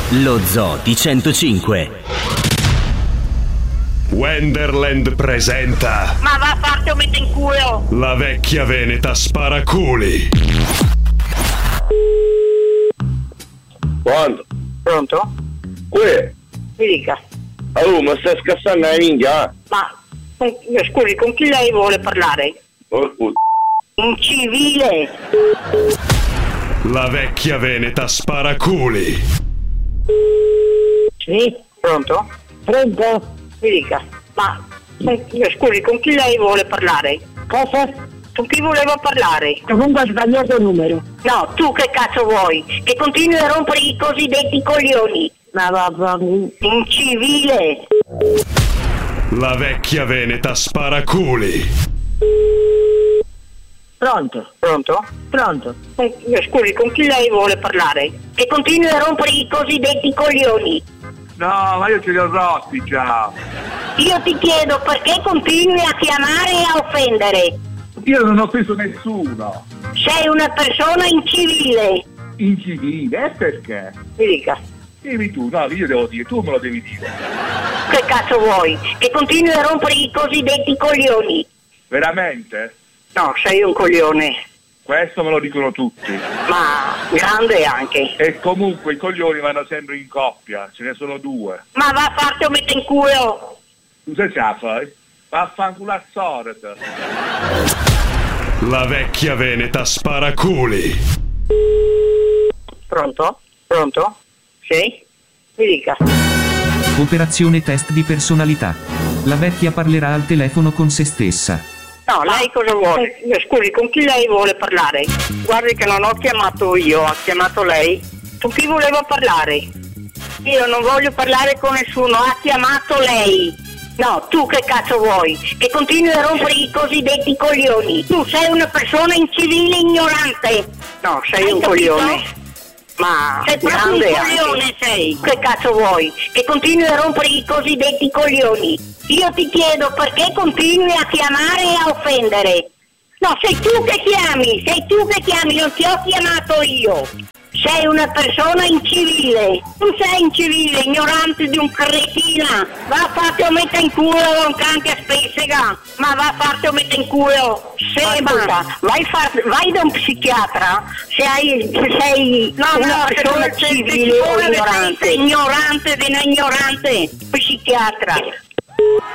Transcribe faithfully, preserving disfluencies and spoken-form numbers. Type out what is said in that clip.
Lo Zoo di centocinque. Wonderland presenta. Ma va a farti un mette in culo. La vecchia veneta sparaculi. Quando? Pronto? Qui? Mi dica. Oh, ma stai scassando la minchia? Ma con, scusi, con chi lei vuole parlare? Oh, putt- Un civile. La vecchia veneta sparaculi. Sì? Pronto? Pronto? Mi dica. Ma con, scusi, con chi lei vuole parlare? Cosa? Con chi voleva parlare? Comunque ha sbagliato il numero. No, tu che cazzo vuoi? Che continui a rompere i cosiddetti coglioni. Ma va, va. Un civile. La vecchia veneta sparaculi. Pronto? Pronto? Pronto? Con, scusi, con chi lei vuole parlare? Che continui a rompere i cosiddetti coglioni. No, ma io ce li ho rotti già. Io ti chiedo perché continui a chiamare e a offendere. Io non ho offeso nessuno. Sei una persona incivile. Incivile, e perché? Mi dica. Dimmi tu, no, io devo dire, tu me lo devi dire. Che cazzo vuoi? Che continui a rompere i cosiddetti coglioni. Veramente? No, sei un coglione. Questo me lo dicono tutti. Ma grande anche. E comunque i coglioni vanno sempre in coppia, ce ne sono due. Ma va a farti un mette in culo. Tu sai ce la fai? Vaffanculo a sorte. La vecchia veneta sparaculi. Pronto? Pronto? Sì? Mi dica. Operazione test di personalità. La vecchia parlerà al telefono con se stessa. No, lei cosa vuole? Scusi, con chi lei vuole parlare? Guardi che non ho chiamato io, ha chiamato lei. Con chi voleva parlare? Io non voglio parlare con nessuno, ha chiamato lei. No, tu che cazzo vuoi? Che continui a rompere i cosiddetti coglioni. Tu sei una persona incivile e ignorante. No, sei Hai un capito? coglione. Ma sei proprio un coglione anche. sei. Che cazzo vuoi? Che continui a rompere i cosiddetti coglioni. Io ti chiedo perché continui a chiamare e a offendere. No, sei tu che chiami, sei tu che chiami, non ti ho chiamato io. Sei una persona incivile. Tu sei incivile, ignorante di un cretina. Va a farti o mette in culo un canche a spessega. Ma va a farti o mette in culo. Seba, vai, far, vai da un psichiatra se, hai, se sei no, una no, persona se civile o ignorante. Ignorante, di ignorante. Psichiatra.